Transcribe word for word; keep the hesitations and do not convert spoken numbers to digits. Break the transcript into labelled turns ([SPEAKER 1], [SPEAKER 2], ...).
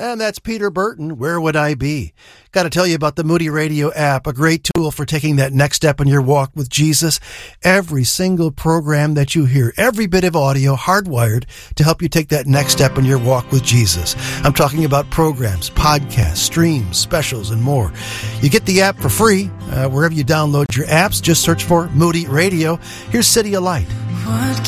[SPEAKER 1] And that's Peter Burton, Where Would I Be? Got to tell you about the Moody Radio app, a great tool for taking that next step in your walk with Jesus. Every single program that you hear, every bit of audio hardwired to help you take that next step in your walk with Jesus. I'm talking about programs, podcasts, streams, specials, and more. You get the app for free uh, wherever you download your apps. Just search for Moody Radio. Here's City of Light.
[SPEAKER 2] What